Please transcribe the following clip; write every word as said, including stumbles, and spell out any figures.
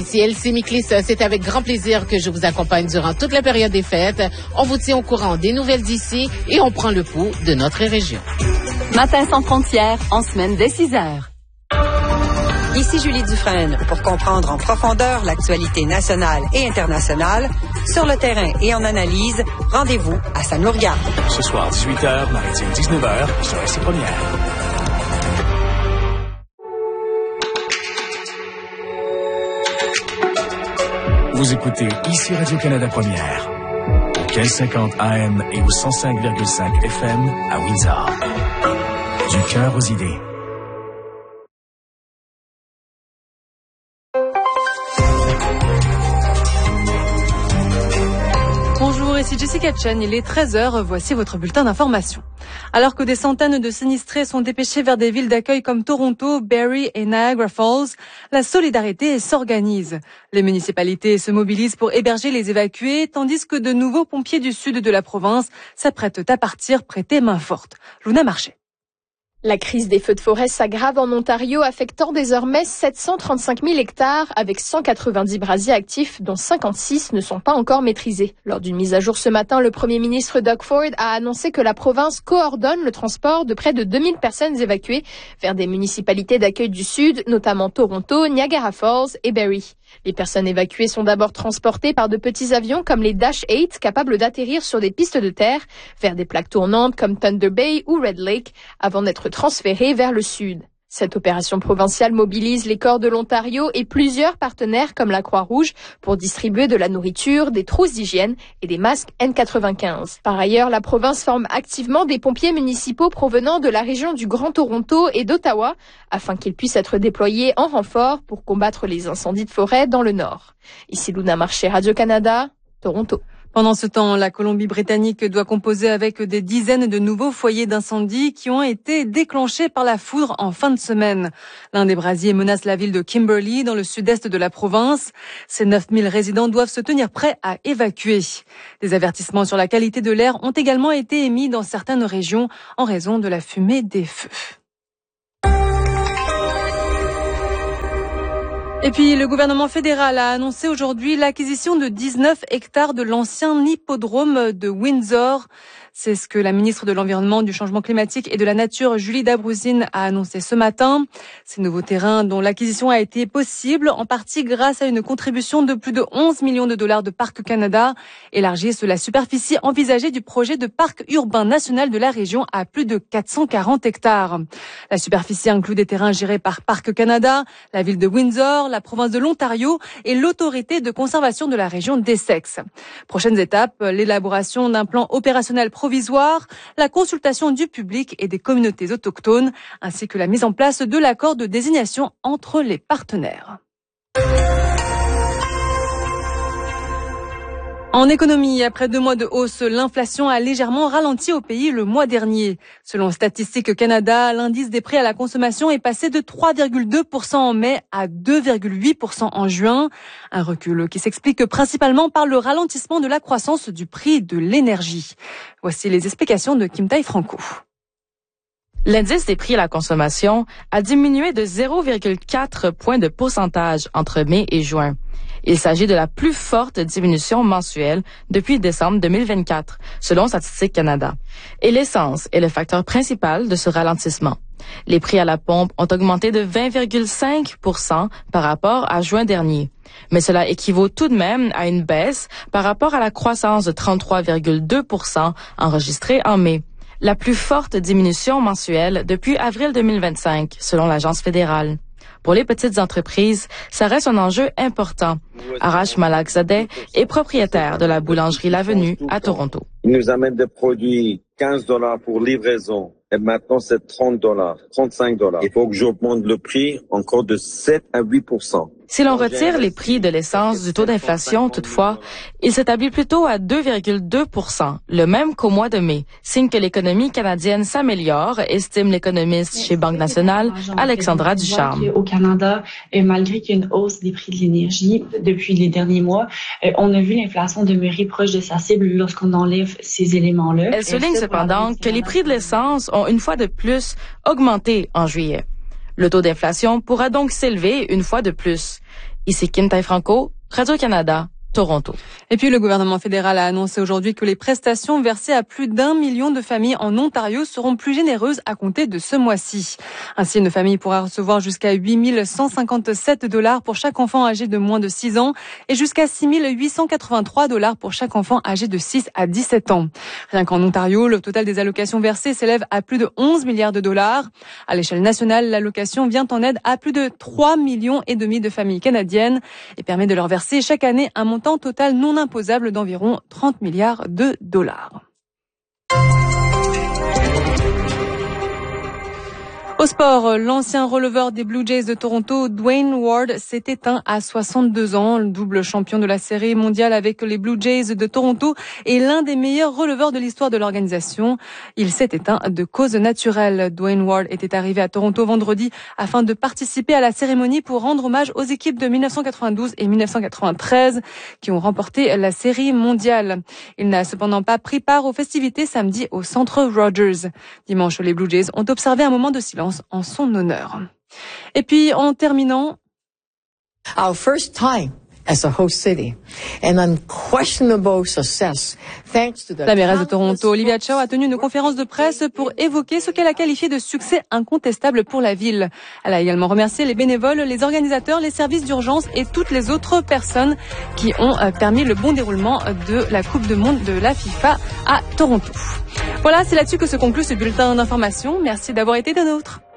Ici Elsie Miklis, c'est avec grand plaisir que je vous accompagne durant toute la période des fêtes. On vous tient au courant des nouvelles d'ici et on prend le pouls de notre région. Matin sans frontières, en semaine dès six heures. Ici Julie Dufresne, pour comprendre en profondeur l'actualité nationale et internationale, sur le terrain et en analyse, rendez-vous à Ça nous regarde. Ce soir, dix-huit heures, maritime dix-neuf heures, sur S C Première. Vous écoutez ici Radio-Canada Première, au mille cinquante A M et au cent cinq virgule cinq F M à Windsor. Du cœur aux idées. Bonjour, ici Jessica Chen, il est treize heures, voici votre bulletin d'information. Alors que des centaines de sinistrés sont dépêchés vers des villes d'accueil comme Toronto, Barrie et Niagara Falls, la solidarité s'organise. Les municipalités se mobilisent pour héberger les évacués, tandis que de nouveaux pompiers du sud de la province s'apprêtent à partir prêter main forte. Luna Marché. La crise des feux de forêt s'aggrave en Ontario, affectant désormais sept cent trente-cinq mille hectares avec cent quatre-vingt-dix brasiers actifs, dont cinquante-six ne sont pas encore maîtrisés. Lors d'une mise à jour ce matin, le premier ministre Doug Ford a annoncé que la province coordonne le transport de près de deux mille personnes évacuées vers des municipalités d'accueil du sud, notamment Toronto, Niagara Falls et Barrie. Les personnes évacuées sont d'abord transportées par de petits avions comme les Dash huit, capables d'atterrir sur des pistes de terre, vers des plaques tournantes comme Thunder Bay ou Red Lake, avant d'être transférées vers le sud. Cette opération provinciale mobilise les corps de l'Ontario et plusieurs partenaires comme la Croix-Rouge pour distribuer de la nourriture, des trousses d'hygiène et des masques N quatre-vingt-quinze. Par ailleurs, la province forme activement des pompiers municipaux provenant de la région du Grand Toronto et d'Ottawa afin qu'ils puissent être déployés en renfort pour combattre les incendies de forêt dans le nord. Ici Luna Marché, Radio-Canada, Toronto. Pendant ce temps, la Colombie-Britannique doit composer avec des dizaines de nouveaux foyers d'incendie qui ont été déclenchés par la foudre en fin de semaine. L'un des brasiers menace la ville de Kimberley, dans le sud-est de la province. Ces neuf mille résidents doivent se tenir prêts à évacuer. Des avertissements sur la qualité de l'air ont également été émis dans certaines régions en raison de la fumée des feux. Et puis, le gouvernement fédéral a annoncé aujourd'hui l'acquisition de dix-neuf hectares de l'ancien hippodrome de Windsor. C'est ce que la ministre de l'Environnement, du Changement climatique et de la Nature, Julie Dabrouzine, a annoncé ce matin. Ces nouveaux terrains dont l'acquisition a été possible, en partie grâce à une contribution de plus de onze millions de dollars de Parc Canada, élargissent la superficie envisagée du projet de parc urbain national de la région à plus de quatre cent quarante hectares. La superficie inclut des terrains gérés par Parc Canada, la ville de Windsor, la province de l'Ontario et l'autorité de conservation de la région d'Essex. Prochaines étapes, l'élaboration d'un plan opérationnel provisoire, la consultation du public et des communautés autochtones, ainsi que la mise en place de l'accord de désignation entre les partenaires. En économie, après deux mois de hausse, l'inflation a légèrement ralenti au pays le mois dernier. Selon Statistique Canada, l'indice des prix à la consommation est passé de trois virgule deux pour cent en mai à deux virgule huit pour cent en juin. Un recul qui s'explique principalement par le ralentissement de la croissance du prix de l'énergie. Voici les explications de Kim Tai-Franco. L'indice des prix à la consommation a diminué de zéro virgule quatre points de pourcentage entre mai et juin. Il s'agit de la plus forte diminution mensuelle depuis décembre deux mille vingt-quatre, selon Statistique Canada. Et l'essence est le facteur principal de ce ralentissement. Les prix à la pompe ont augmenté de vingt virgule cinq pour cent par rapport à juin dernier. Mais cela équivaut tout de même à une baisse par rapport à la croissance de trente-trois virgule deux pour cent enregistrée en mai. La plus forte diminution mensuelle depuis avril deux mille vingt-cinq, selon l'Agence fédérale. Pour les petites entreprises, ça reste un enjeu important. Arash Malakzadeh est propriétaire de la boulangerie L'Avenue à Toronto. Ils nous amènent des produits quinze dollars pour livraison. Et maintenant, c'est trente dollars, trente-cinq dollars. Il faut que j'augmente le prix encore de sept à huit pour cent. Si l'on retire les prix de l'essence du taux d'inflation, toutefois, il s'établit plutôt à deux virgule deux pour cent, le même qu'au mois de mai, signe que l'économie canadienne s'améliore, estime l'économiste chez Banque nationale, Alexandra Ducharme. Au Canada, malgré qu'il y a une hausse des prix de l'énergie depuis les derniers mois, on a vu l'inflation demeurer proche de sa cible lorsqu'on enlève ces éléments-là. Elle souligne cependant que les prix de l'essence ont une fois de plus augmenté en juillet. Le taux d'inflation pourra donc s'élever une fois de plus. Ici Kim Tai-Franco, Radio-Canada, Toronto. Et puis le gouvernement fédéral a annoncé aujourd'hui que les prestations versées à plus d'un million de familles en Ontario seront plus généreuses à compter de ce mois-ci. Ainsi, une famille pourra recevoir jusqu'à huit mille cent cinquante-sept dollars pour chaque enfant âgé de moins de six ans et jusqu'à six mille huit cent quatre-vingt-trois dollars pour chaque enfant âgé de six à dix-sept ans. Rien qu'en Ontario, le total des allocations versées s'élève à plus de onze milliards de dollars. À l'échelle nationale, l'allocation vient en aide à plus de trois millions et demi de familles canadiennes et permet de leur verser chaque année un montant total non imposable d'environ trente milliards de dollars. Au sport, l'ancien releveur des Blue Jays de Toronto, Dwayne Ward, s'est éteint à soixante-deux ans. Le double champion de la série mondiale avec les Blue Jays de Toronto est l'un des meilleurs releveurs de l'histoire de l'organisation. Il s'est éteint de cause naturelle. Dwayne Ward était arrivé à Toronto vendredi afin de participer à la cérémonie pour rendre hommage aux équipes de dix-neuf cent quatre-vingt-douze et dix-neuf cent quatre-vingt-treize qui ont remporté la série mondiale. Il n'a cependant pas pris part aux festivités samedi au centre Rogers. Dimanche, les Blue Jays ont observé un moment de silence en son honneur. Et puis, en terminant, Our first time as a host city, an unquestionable success thanks to the la mairesse de Toronto, Olivia Chow, a tenu une conférence de presse pour évoquer ce qu'elle a qualifié de succès incontestable pour la ville. Elle a également remercié les bénévoles, les organisateurs, les services d'urgence et toutes les autres personnes qui ont permis le bon déroulement de la Coupe du Monde de la FIFA à Toronto. Voilà, c'est là-dessus que se conclut ce bulletin d'information. Merci d'avoir été des nôtres.